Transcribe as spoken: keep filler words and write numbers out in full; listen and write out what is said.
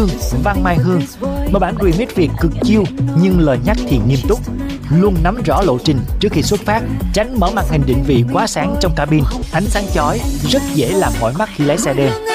Hương, Văn Mai Hương. Mà bản remix Việt cực chill nhưng lời nhắc thì nghiêm túc, luôn nắm rõ lộ trình trước khi xuất phát, tránh mở màn hình định vị quá sáng trong cabin, ánh sáng chói rất dễ làm mỏi mắt khi lái xe đêm.